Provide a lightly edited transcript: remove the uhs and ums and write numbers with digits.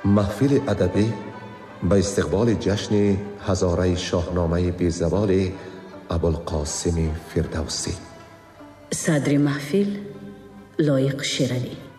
محفل ادبی به استقبال جشن هزاره شاهنامه بیزوال ابوالقاسم فردوسی. صدر محفل لایق شیرعلی.